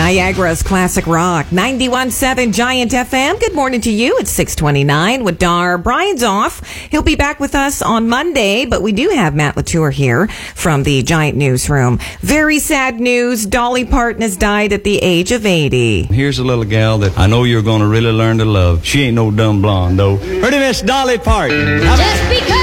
Niagara's Classic Rock, 91.7 Giant FM. Good morning to you. It's 6:29 with Dar. Brian's off. He'll be back with us on Monday, but we do have Matt Latour here from the Giant Newsroom. Very sad news. Dolly Parton has died at the age of 80. Here's a little gal that I know you're going to really learn to love. She ain't no dumb blonde, though. Pretty Miss Dolly Parton. Just because